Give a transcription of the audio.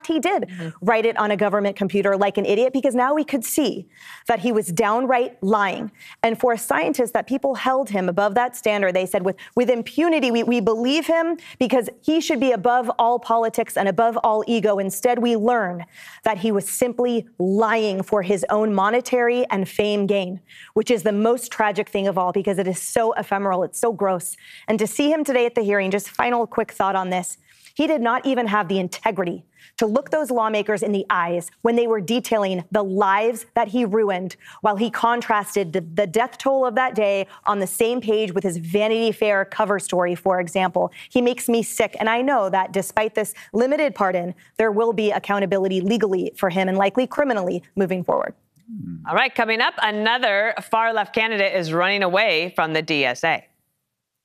he did write it on a government computer like an idiot, because now we could see that he was downright lying. And for scientists, that people held him above that standard. They said with impunity, we believe him because he should be above all politics and above all ego. Instead, we learn that he was simply lying for his own monetary and fame gain, which is the most tragic thing of all, because it is so ephemeral. It's so gross. And to see him today at the hearing, just final quick thought on this. He did not even have the integrity to look those lawmakers in the eyes when they were detailing the lives that he ruined, while he contrasted the death toll of that day on the same page with his Vanity Fair cover story, for example. He makes me sick. And I know that despite this limited pardon, there will be accountability legally for him and likely criminally moving forward. All right, coming up, another far-left candidate is running away from the DSA.